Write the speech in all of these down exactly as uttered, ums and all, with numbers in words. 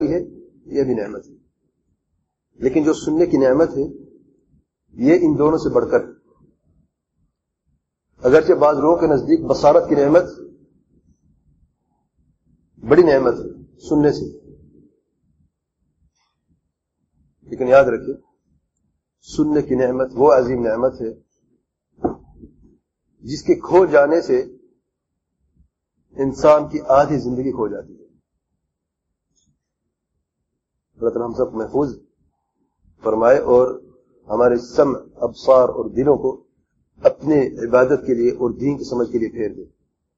کی ہے یہ بھی نعمت ہے، لیکن جو سننے کی نعمت ہے یہ ان دونوں سے بڑھ کر ہے۔ اگرچہ بعض لوگوں کے نزدیک بصارت کی نعمت بڑی نعمت ہے سننے سے، لیکن یاد رکھیے سننے کی نعمت وہ عظیم نعمت ہے جس کے کھو جانے سے انسان کی آدھی زندگی کھو جاتی ہے۔ اللہ تعالیٰ ہم سب محفوظ فرمائے اور ہمارے سمع، ابصار اور دلوں کو اپنے عبادت کے لیے اور دین کی سمجھ کے لیے پھیر دے۔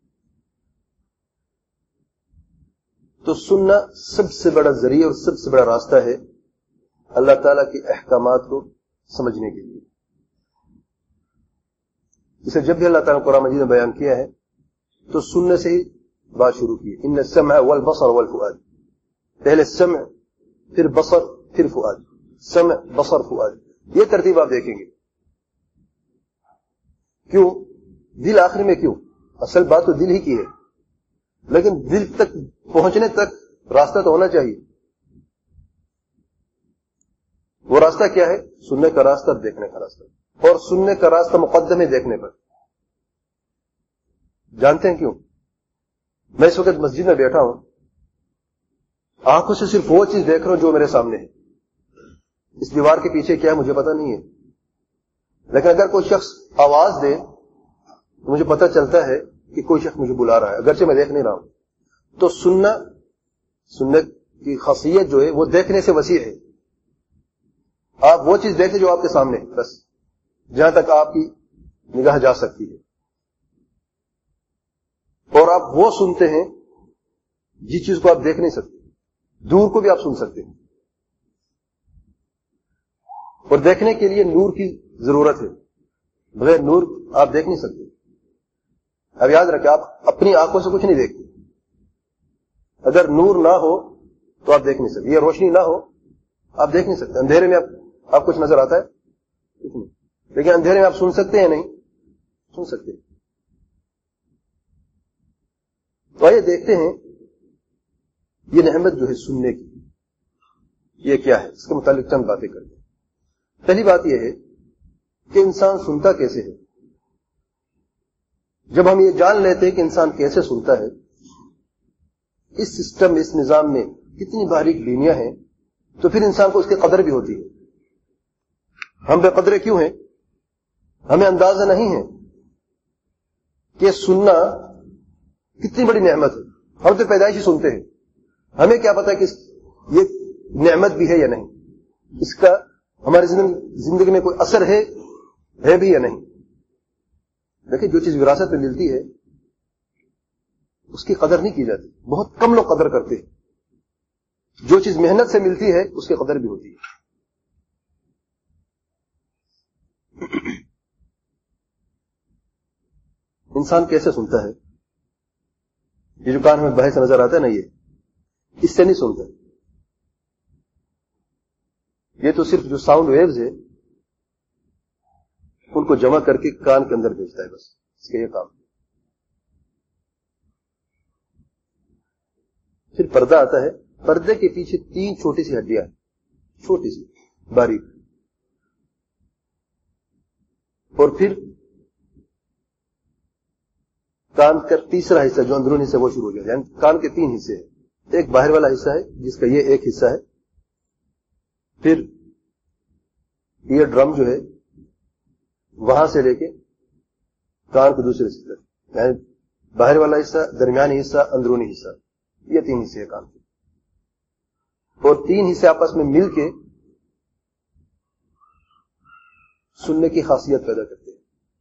تو سننا سب سے بڑا ذریعہ اور سب سے بڑا راستہ ہے اللہ تعالیٰ کے احکامات کو سمجھنے کے لیے۔ اسے جب بھی اللہ تعالیٰ نے قرآن مجید میں بیان کیا ہے تو سننے سے ہی بات شروع کی، ان السمع والبصر والفؤاد، پہلے سمع پھر بصر پھر فؤاد، سمع بصر فؤاد، یہ ترتیب آپ دیکھیں گے۔ کیوں؟ دل آخر میں کیوں؟ اصل بات تو دل ہی کی ہے، لیکن دل تک پہنچنے تک راستہ تو ہونا چاہیے۔ وہ راستہ کیا ہے؟ سننے کا راستہ، دیکھنے کا راستہ، اور سننے کا راستہ مقدم ہے دیکھنے پر۔ جانتے ہیں کیوں؟ میں اس وقت مسجد میں بیٹھا ہوں، آنکھوں سے صرف وہ چیز دیکھ رہا ہوں جو میرے سامنے ہے، اس دیوار کے پیچھے کیا ہے مجھے پتا نہیں ہے، لیکن اگر کوئی شخص آواز دے تو مجھے پتا چلتا ہے کہ کوئی شخص مجھے بلا رہا ہے، اگرچہ میں دیکھ نہیں رہا ہوں۔ تو سننا، سننے کی خاصیت جو ہے وہ دیکھنے سے وسیع ہے۔ آپ وہ چیز دیکھیں جو آپ کے سامنے ہے، بس جہاں تک آپ کی نگاہ جا سکتی ہے، اور آپ وہ سنتے ہیں جس چیز کو آپ دیکھ نہیں سکتے، دور کو بھی آپ سن سکتے ہیں، اور دیکھنے کے لیے نور کی ضرورت ہے، بغیر نور آپ دیکھ نہیں سکتے۔ اب یاد رکھیں آپ اپنی آنکھوں سے کچھ نہیں دیکھتے، اگر نور نہ ہو تو آپ دیکھ نہیں سکتے، یہ روشنی نہ ہو آپ دیکھ نہیں سکتے۔ اندھیرے میں آپ آپ کچھ نظر آتا ہے کچھ نہیں، لیکن اندھیرے میں آپ سن سکتے ہیں نہیں؟ سن سکتے ہیں۔ تو آئیے دیکھتے ہیں یہ نعمت جو ہے سننے کی یہ کیا ہے، اس کے متعلق چند باتیں کرتے ہیں۔ پہلی بات یہ ہے کہ انسان سنتا کیسے ہے۔ جب ہم یہ جان لیتے ہیں کہ انسان کیسے سنتا ہے، اس سسٹم میں، اس نظام میں کتنی باریک بینیاں ہیں، تو پھر انسان کو اس کی قدر بھی ہوتی ہے۔ ہم بے قدرے کیوں ہیں؟ ہمیں اندازہ نہیں ہے کہ سننا کتنی بڑی نعمت ہے۔ ہم تو پیدائشی سنتے ہیں، ہمیں کیا پتا کہ یہ نعمت بھی ہے یا نہیں، اس کا ہماری زندگی میں کوئی اثر ہے ہے بھی یا نہیں۔ دیکھیں جو چیز وراثت میں ملتی ہے اس کی قدر نہیں کی جاتی، بہت کم لوگ قدر کرتے ہیں۔ جو چیز محنت سے ملتی ہے اس کی قدر بھی ہوتی ہے۔ انسان کیسے سنتا ہے؟ یہ جو کان ہمیں باہر سے نظر آتا ہے نا، یہ اس سے نہیں سنتا، یہ تو صرف جو ساؤنڈ ویوز ہے ان کو جمع کر کے کان کے اندر بھیجتا ہے، بس اس کا یہ کام۔ پھر پردہ آتا ہے، پردے کے پیچھے تین چھوٹی سی ہڈیاں ہیں، چھوٹی سی باریک، اور پھر کان کا تیسرا حصہ جو اندرونی حصہ وہ شروع ہو گیا، یعنی کان کے تین حصے ہیں۔ ایک باہر والا حصہ ہے جس کا یہ ایک حصہ ہے، پھر یہ ڈرم جو ہے وہاں سے لے کے کان کے دوسرے حصے تک، یعنی باہر والا حصہ، درمیانی حصہ، اندرونی حصہ، یہ تین حصے ہیں کان کے، اور تین حصے آپس میں مل کے سننے کی خاصیت پیدا کرتے ہیں۔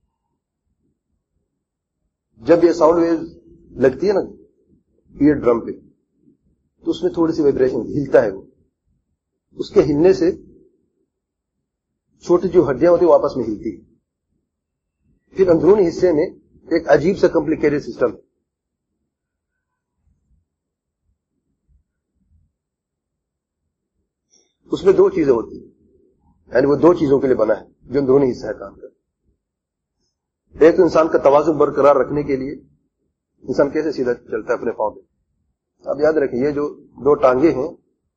جب یہ ساؤنڈ ویو لگتی ہے نا ایئر ڈرم پہ تو اس میں تھوڑی سی وائبریشن ہلتا ہے، وہ اس کے ہلنے سے چھوٹی جو ہڈیاں ہوتی ہیں وہ آپس میں ہلتی ہیں۔ پھر اندرونی حصے میں ایک عجیب سا کمپلیکیٹڈ سسٹم ہے، اس میں دو چیزیں ہوتی ہیں، یعنی وہ دو چیزوں کے لیے بنا ہے جو اندرونی حصہ ہے کان کا۔ ایک تو انسان کا توازن برقرار رکھنے کے لیے انسان کیسے سیدھا چلتا ہے اپنے پاؤں پہ۔ اب یاد رکھیں یہ جو دو ٹانگیں ہیں